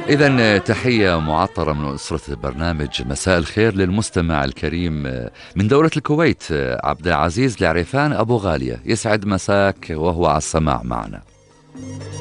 إذا تحية معطرة من أسرة برنامج مساء الخير للمستمع الكريم من دولة الكويت، عبد العزيز العريفان أبو غالية. يسعد مساك وهو على السماع معنا.